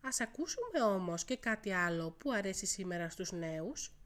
Ας ακούσουμε όμως και κάτι άλλο που αρέσει σήμερα στους νέους.